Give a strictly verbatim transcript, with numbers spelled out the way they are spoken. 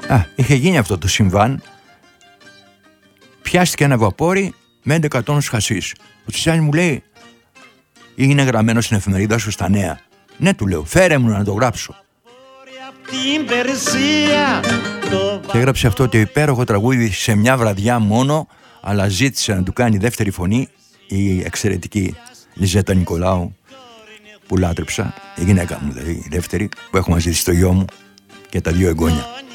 Α, είχε γίνει αυτό το συμβάν. Πιάστηκε ένα βαπόρι με έντεκα τόνους χασίς. Ο Τσιτσάνης μου λέει, είναι γραμμένο στην εφημερίδα σου στα νέα. Ναι, του λέω, φέρε μου να το γράψω. Και έγραψε αυτό το υπέροχο τραγούδι σε μια βραδιά μόνο, αλλά ζήτησε να του κάνει δεύτερη φωνή η εξαιρετική Λιζέτα Νικολάου, που λάτρεψα, η γυναίκα μου δηλαδή, η δεύτερη, που έχω μαζί στο γιο μου και τα δύο εγγόνια.